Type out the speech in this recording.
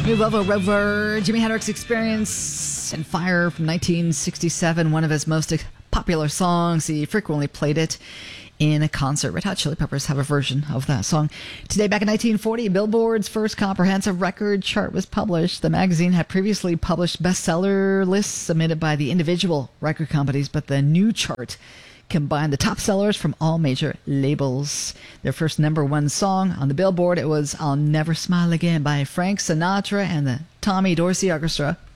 Velvet Rover, Jimi Hendrix Experience and Fire from 1967, one of his most popular songs. He frequently played it in a concert. Red Hot Chili Peppers have a version of that song. Today, back in 1940, Billboard's first comprehensive record chart was published. The magazine had previously published bestseller lists submitted by the individual record companies, but the new chart combined the top sellers from all major labels. Their first number one song on the Billboard, it was I'll Never Smile Again by Frank Sinatra and the Tommy Dorsey Orchestra.